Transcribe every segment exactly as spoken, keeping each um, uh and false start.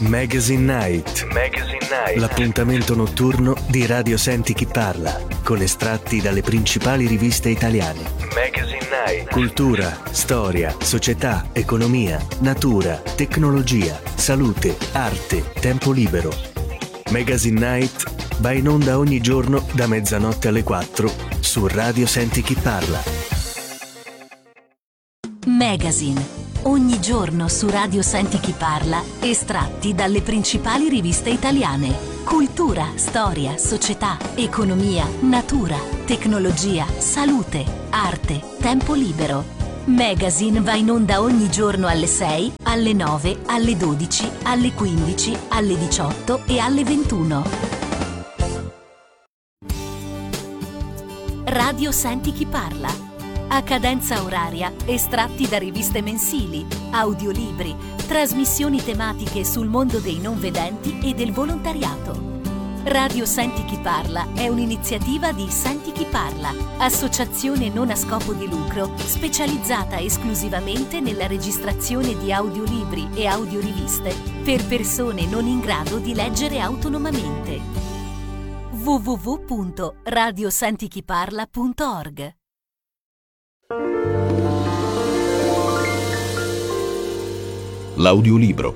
Magazine Night. Magazine Night. L'appuntamento notturno di Radio Senti Chi Parla, con estratti dalle principali riviste italiane. Magazine Night. Cultura, storia, società, economia, natura, tecnologia, salute, arte, tempo libero. Magazine Night va in onda ogni giorno da mezzanotte alle quattro su Radio Senti Chi Parla. Magazine. Ogni giorno su Radio Senti Chi Parla, estratti dalle principali riviste italiane. Cultura, storia, società, economia, natura, tecnologia, salute, arte, tempo libero. Magazine va in onda ogni giorno alle sei, alle nove, alle dodici, alle quindici, alle diciotto e alle ventuno. Radio Senti Chi Parla. A cadenza oraria, estratti da riviste mensili, audiolibri, trasmissioni tematiche sul mondo dei non vedenti e del volontariato. Radio Senti Chi Parla è un'iniziativa di Senti Chi Parla, associazione non a scopo di lucro specializzata esclusivamente nella registrazione di audiolibri e audioriviste per persone non in grado di leggere autonomamente. w w w punto radio senti chi parla punto org. L'audiolibro.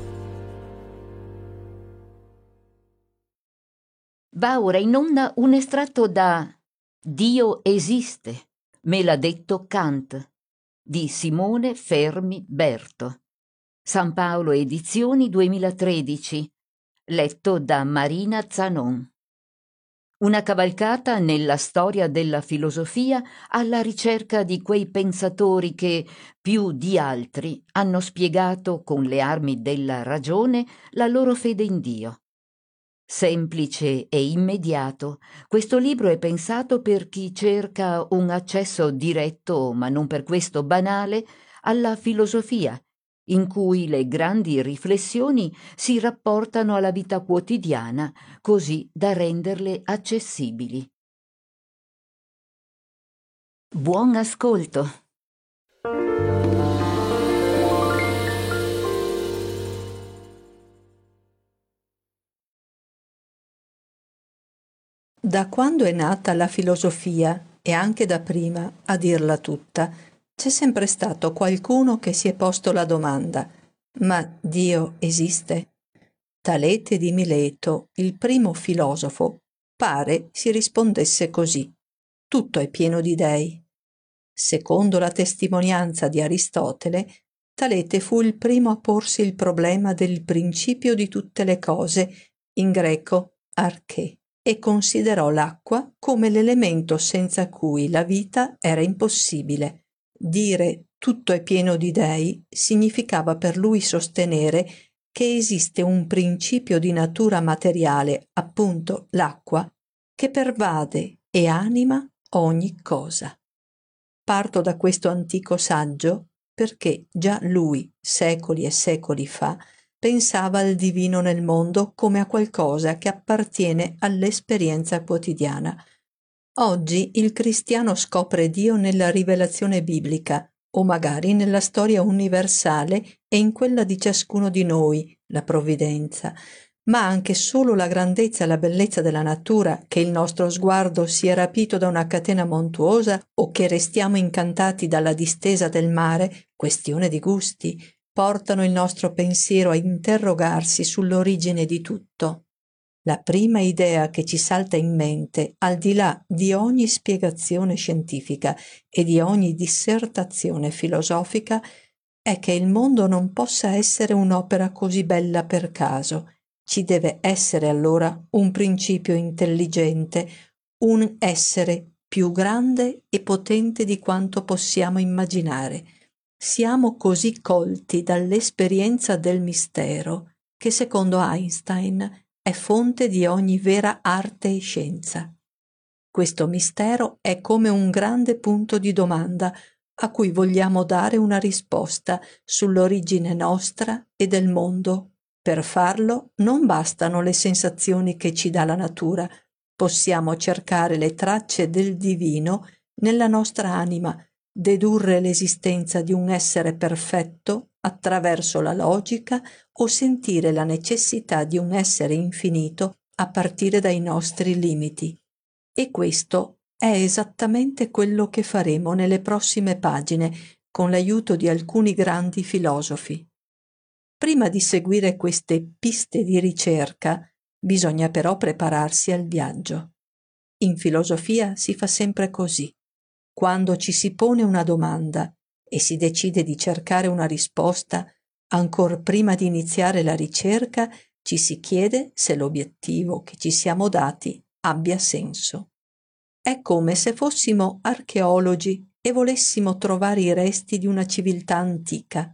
Va ora in onda un estratto da Dio esiste, me l'ha detto Kant, di Simone Fermi Berto. San Paolo Edizioni duemilatredici, letto da Marina Zanon. Una cavalcata nella storia della filosofia alla ricerca di quei pensatori che, più di altri, hanno spiegato con le armi della ragione la loro fede in Dio. Semplice e immediato, questo libro è pensato per chi cerca un accesso diretto, ma non per questo banale, alla filosofia, in cui le grandi riflessioni si rapportano alla vita quotidiana, così da renderle accessibili. Buon ascolto. Da quando è nata la filosofia, e anche da prima, a dirla tutta, c'è sempre stato qualcuno che si è posto la domanda: ma Dio esiste? Talete di Mileto, il primo filosofo, pare si rispondesse così: tutto è pieno di dei. Secondo la testimonianza di Aristotele, Talete fu il primo a porsi il problema del principio di tutte le cose, in greco arché, e considerò l'acqua come l'elemento senza cui la vita era impossibile. Dire tutto è pieno di dei significava per lui sostenere che esiste un principio di natura materiale, appunto l'acqua, che pervade e anima ogni cosa. Parto da questo antico saggio perché già lui, secoli e secoli fa, pensava al divino nel mondo come a qualcosa che appartiene all'esperienza quotidiana. Oggi il cristiano scopre Dio nella rivelazione biblica, o magari nella storia universale e in quella di ciascuno di noi, la provvidenza, ma anche solo la grandezza e la bellezza della natura, che il nostro sguardo sia rapito da una catena montuosa o che restiamo incantati dalla distesa del mare, questione di gusti, portano il nostro pensiero a interrogarsi sull'origine di tutto. La prima idea che ci salta in mente, al di là di ogni spiegazione scientifica e di ogni dissertazione filosofica, è che il mondo non possa essere un'opera così bella per caso. Ci deve essere allora un principio intelligente, un essere più grande e potente di quanto possiamo immaginare. Siamo così colti dall'esperienza del mistero che, secondo Einstein, è fonte di ogni vera arte e scienza. Questo mistero è come un grande punto di domanda a cui vogliamo dare una risposta sull'origine nostra e del mondo. Per farlo non bastano le sensazioni che ci dà la natura, possiamo cercare le tracce del divino nella nostra anima, dedurre l'esistenza di un essere perfetto attraverso la logica o sentire la necessità di un essere infinito a partire dai nostri limiti. E questo è esattamente quello che faremo nelle prossime pagine con l'aiuto di alcuni grandi filosofi. Prima di seguire queste piste di ricerca, bisogna però prepararsi al viaggio. In filosofia si fa sempre così. Quando ci si pone una domanda e si decide di cercare una risposta, ancor prima di iniziare la ricerca, ci si chiede se l'obiettivo che ci siamo dati abbia senso. È come se fossimo archeologi e volessimo trovare i resti di una civiltà antica.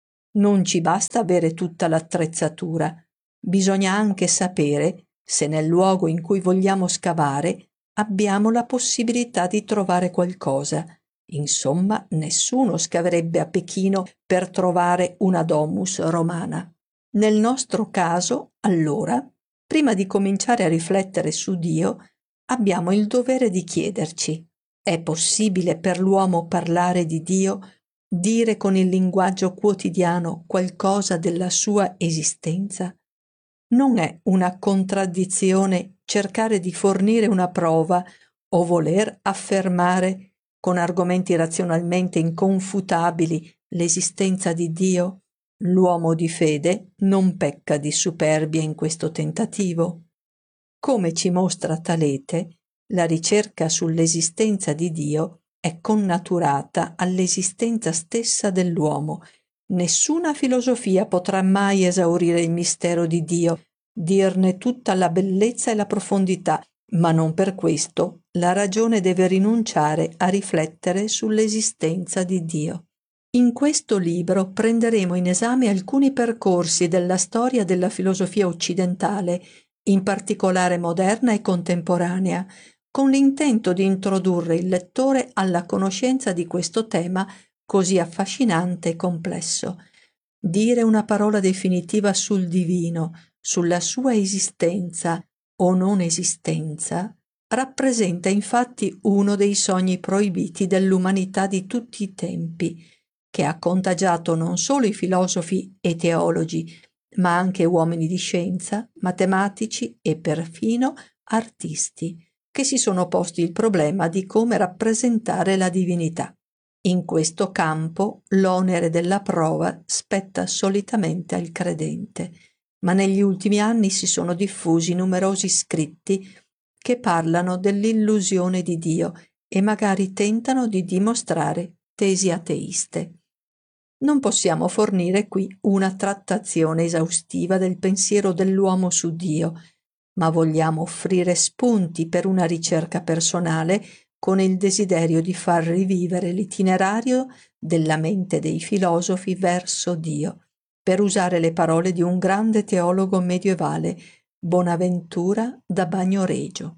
Non ci basta avere tutta l'attrezzatura, bisogna anche sapere se nel luogo in cui vogliamo scavare abbiamo la possibilità di trovare qualcosa. Insomma, nessuno scaverebbe a Pechino per trovare una domus romana. Nel nostro caso, allora, prima di cominciare a riflettere su Dio, abbiamo il dovere di chiederci: è possibile per l'uomo parlare di Dio, dire con il linguaggio quotidiano qualcosa della sua esistenza? Non è una contraddizione cercare di fornire una prova o voler affermare con argomenti razionalmente inconfutabili l'esistenza di Dio? L'uomo di fede non pecca di superbia in questo tentativo. Come ci mostra Talete, la ricerca sull'esistenza di Dio è connaturata all'esistenza stessa dell'uomo. Nessuna filosofia potrà mai esaurire il mistero di Dio, dirne tutta la bellezza e la profondità, ma non per questo la ragione deve rinunciare a riflettere sull'esistenza di Dio. In questo libro prenderemo in esame alcuni percorsi della storia della filosofia occidentale, in particolare moderna e contemporanea, con l'intento di introdurre il lettore alla conoscenza di questo tema così affascinante e complesso. Dire una parola definitiva sul divino, sulla sua esistenza o non esistenza, rappresenta infatti uno dei sogni proibiti dell'umanità di tutti i tempi, che ha contagiato non solo i filosofi e teologi, ma anche uomini di scienza, matematici e perfino artisti, che si sono posti il problema di come rappresentare la divinità. In questo campo l'onere della prova spetta solitamente al credente, ma negli ultimi anni si sono diffusi numerosi scritti che parlano dell'illusione di Dio e magari tentano di dimostrare tesi ateiste. Non possiamo fornire qui una trattazione esaustiva del pensiero dell'uomo su Dio, ma vogliamo offrire spunti per una ricerca personale con il desiderio di far rivivere l'itinerario della mente dei filosofi verso Dio, per usare le parole di un grande teologo medievale, Bonaventura da Bagnoregio.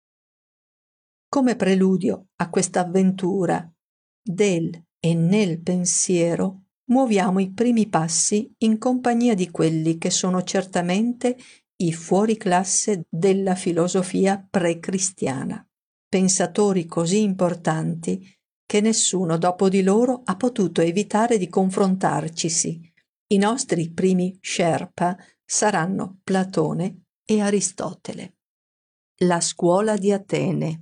Come preludio a questa avventura del e nel pensiero, muoviamo i primi passi in compagnia di quelli che sono certamente i fuoriclasse della filosofia pre-cristiana, pensatori così importanti che nessuno dopo di loro ha potuto evitare di confrontarcisi. I nostri primi Sherpa saranno Platone e Aristotele. La scuola di Atene.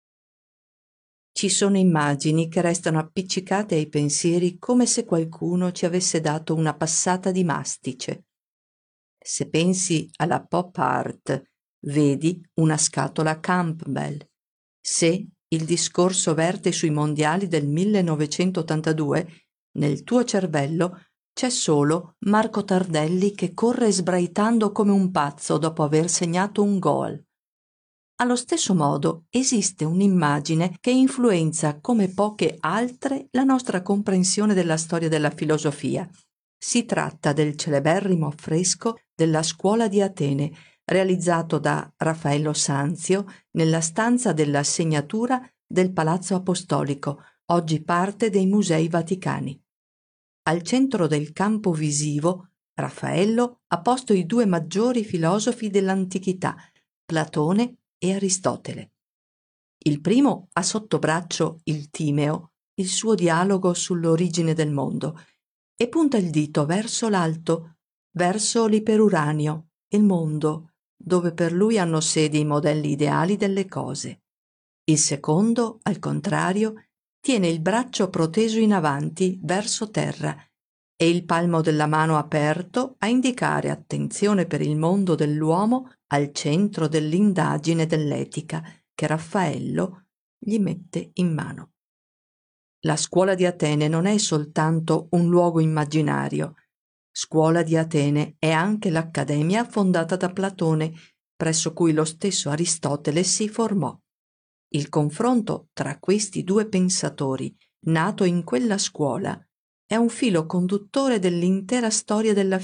Ci sono immagini che restano appiccicate ai pensieri come se qualcuno ci avesse dato una passata di mastice. Se pensi alla pop art, vedi una scatola Campbell. Se il discorso verte sui mondiali del millenovecentottantadue, nel tuo cervello c'è solo Marco Tardelli che corre sbraitando come un pazzo dopo aver segnato un gol. Allo stesso modo esiste un'immagine che influenza come poche altre la nostra comprensione della storia della filosofia. Si tratta del celeberrimo affresco della Scuola di Atene, realizzato da Raffaello Sanzio nella stanza della segnatura del Palazzo Apostolico, oggi parte dei Musei Vaticani. Al centro del campo visivo, Raffaello ha posto i due maggiori filosofi dell'antichità, Platone e Aristotele. Il primo ha sotto braccio il Timeo, il suo dialogo sull'origine del mondo, e punta il dito verso l'alto, verso l'iperuranio, il mondo, dove per lui hanno sede i modelli ideali delle cose. Il secondo, al contrario, tiene il braccio proteso in avanti verso terra e il palmo della mano aperto a indicare attenzione per il mondo dell'uomo al centro dell'indagine dell'etica che Raffaello gli mette in mano. La scuola di Atene non è soltanto un luogo immaginario. Scuola di Atene è anche l'accademia fondata da Platone, presso cui lo stesso Aristotele si formò. Il confronto tra questi due pensatori, nato in quella scuola, è un filo conduttore dell'intera storia della